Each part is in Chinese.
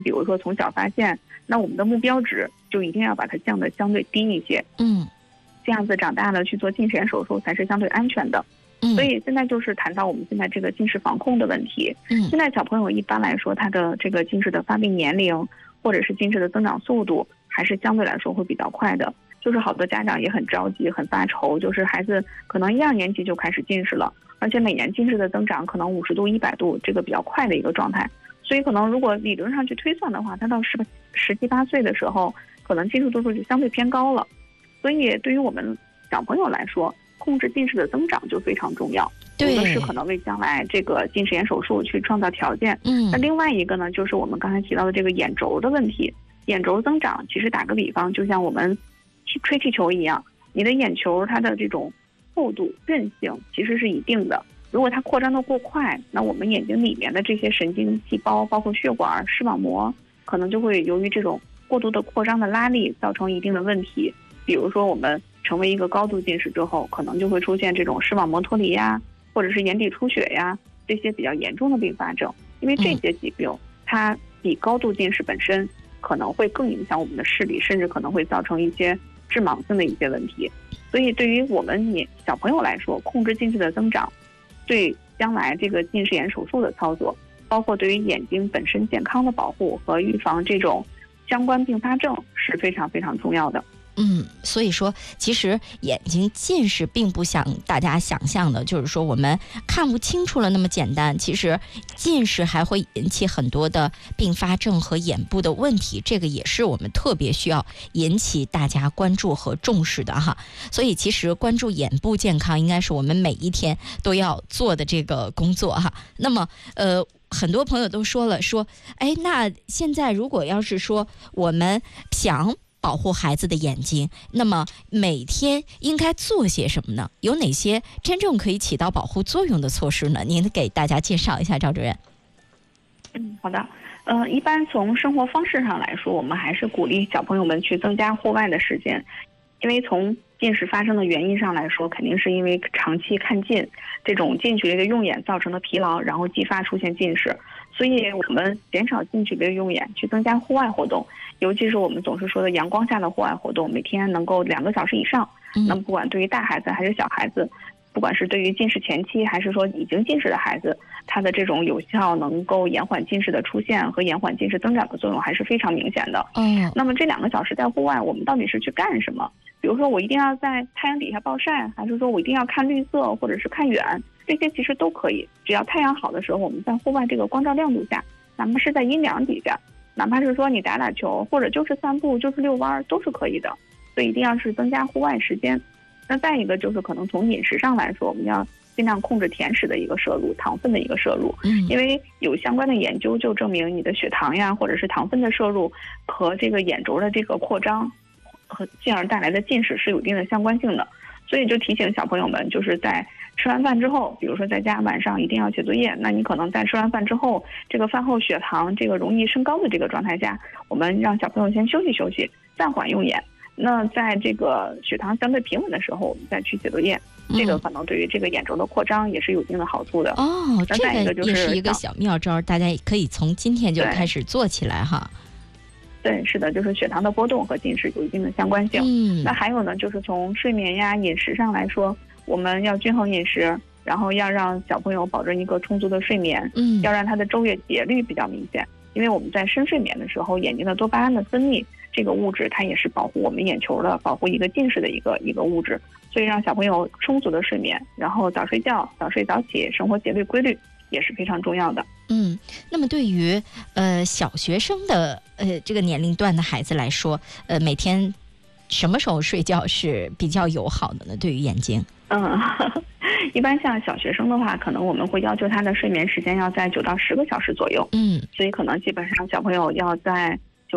比如说从小发现，那我们的目标值就一定要把它降得相对低一些，这样子长大了去做近视眼手术才是相对安全的。所以现在就是谈到我们现在这个近视防控的问题。现在小朋友一般来说，他的这个近视的发病年龄或者是近视的增长速度，还是相对来说会比较快的。就是好多家长也很着急、很发愁，就是孩子可能1、2年级就开始近视了，而且每年近视的增长可能50度、100度，这个比较快的一个状态。所以可能如果理论上去推算的话，他到17、18岁的时候，可能近视度数就相对偏高了。所以对于我们小朋友来说，控制近视的增长就非常重要。一个是可能为将来这个近视眼手术去创造条件，那另外一个呢，就是我们刚才提到的这个眼轴的问题。眼轴增长，其实打个比方，就像我们吹气球一样，你的眼球它的这种厚度、韧性其实是一定的。如果它扩张的过快，那我们眼睛里面的这些神经细胞，包括血管、视网膜，可能就会由于这种过度的扩张的拉力，造成一定的问题。比如说我们成为一个高度近视之后，可能就会出现这种视网膜脱离呀，或者是眼底出血呀，这些比较严重的并发症。因为这些疾病它比高度近视本身可能会更影响我们的视力，甚至可能会造成一些致盲性的一些问题。所以对于我们小朋友来说，控制近视的增长，对将来这个近视眼手术的操作，包括对于眼睛本身健康的保护和预防这种相关并发症是非常非常重要的。 所以说其实眼睛近视并不像大家想象的，就是说我们看不清楚了那么简单。其实近视还会引起很多的并发症和眼部的问题，这个也是我们特别需要引起大家关注和重视的哈。所以其实关注眼部健康应该是我们每一天都要做的这个工作哈。那么很多朋友都说了，那现在如果要是说我们想保护孩子的眼睛，那么每天应该做些什么呢？有哪些真正可以起到保护作用的措施呢？您给大家介绍一下，赵主任。 好的。一般从生活方式上来说，我们还是鼓励小朋友们去增加户外的时间，因为从近视发生的原因上来说，肯定是因为长期看近，这种近距离的用眼造成的疲劳，然后激发出现近视。所以我们减少近距离的用眼，去增加户外活动，尤其是我们总是说的阳光下的户外活动，每天能够2个小时以上。那么不管对于大孩子还是小孩子，不管是对于近视前期还是说已经近视的孩子，它的这种有效能够延缓近视的出现和延缓近视增长的作用还是非常明显的。那么这2个小时在户外，我们到底是去干什么？比如说我一定要在太阳底下暴晒，还是说我一定要看绿色或者是看远，这些其实都可以。只要太阳好的时候，我们在户外这个光照亮度下，哪怕是在阴凉底下，哪怕是说你打打球或者就是散步就是遛弯都是可以的。所以一定要是增加户外时间。那再一个就是可能从饮食上来说，我们要尽量控制甜食的一个摄入，糖分的一个摄入。因为有相关的研究就证明你的血糖呀或者是糖分的摄入和这个眼轴的这个扩张和进而带来的近视是有一定的相关性的。所以就提醒小朋友们，就是在吃完饭之后，比如说在家晚上一定要写作业，那你可能在吃完饭之后，这个饭后血糖这个容易升高的这个状态下，我们让小朋友先休息休息，暂缓用眼。那在这个血糖相对平稳的时候，我们再去写作业，这个可能对于这个眼轴的扩张也是有一定的好处的。 这个也是一个小妙招，大家也可以从今天就开始做起来哈。 对，是的，就是血糖的波动和近视有一定的相关性。那还有呢，就是从睡眠呀、饮食上来说，我们要均衡饮食，然后要让小朋友保证一个充足的睡眠，要让他的昼夜节律比较明显。因为我们在深睡眠的时候，眼睛的多巴胺的分泌这个物质，它也是保护我们眼球的，保护一个近视的一个物质。所以让小朋友充足的睡眠，然后早睡觉、早睡早起，生活节律规律也是非常重要的。 那么对于小学生的这个年龄段的孩子来说，每天什么时候睡觉是比较友好的呢？对于眼睛？ 一般像小学生的话，可能我们会要求他的睡眠时间要在9到10个小时左右。所以可能基本上小朋友要在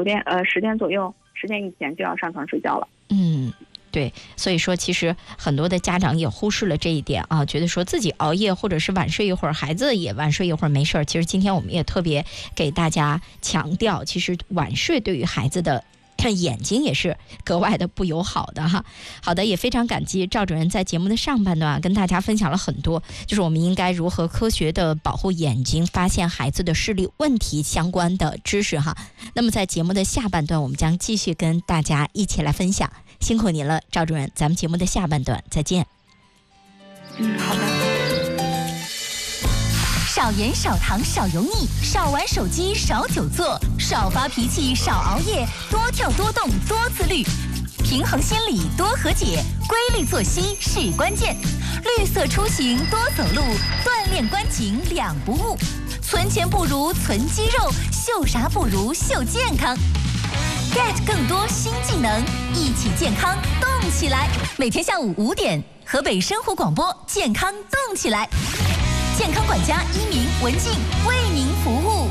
10点左右，10点以前就要上床睡觉了。 对，所以说其实很多的家长也忽视了这一点啊，觉得说自己熬夜或者是晚睡一会儿，孩子也晚睡一会儿没事儿。其实今天我们也特别给大家强调，其实晚睡对于孩子的但眼睛也是格外的不友好的哈。好的，也非常感激赵主任在节目的上半段跟大家分享了很多，就是我们应该如何科学的保护眼睛，发现孩子的视力问题相关的知识哈。那么在节目的下半段，我们将继续跟大家一起来分享。辛苦您了，赵主任，咱们节目的下半段再见。 好的。 少盐少糖少油腻，少玩手机少久坐，少发脾气少熬夜，多跳多动多自律，平衡心理多和解，规律作息是关键。绿色出行多走路，锻炼关颈两不误。存钱不如存肌肉，秀啥不如秀健康。get 更多新技能，一起健康动起来。每天下午5点，河北生活广播健康动起来。健康管家一鸣、文静为您服务。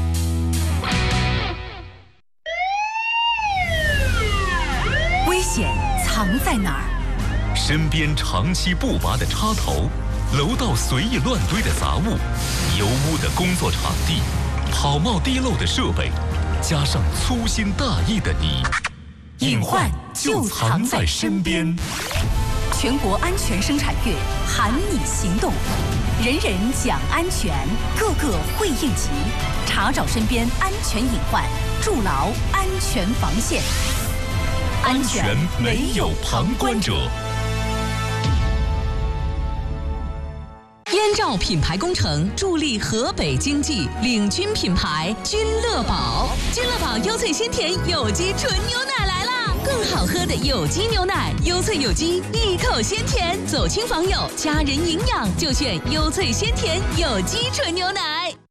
危险藏在哪儿？ 身边长期不拔的插头，楼道随意乱堆的杂物，油污的工作场地，跑冒滴漏的设备，加上粗心大意的你， 隐患就藏在身边。全国安全生产月喊你行动，人人讲安全，个个会应急，查找身边安全隐患，筑牢安全防线。 安全没有旁观者。 燕赵品牌工程助力河北经济，领军品牌君乐宝。君乐宝优萃鲜甜有机纯牛奶来啦！更好喝的有机牛奶，优萃有机，一口鲜甜。走亲访友，家人营养，就选优萃鲜甜有机纯牛奶。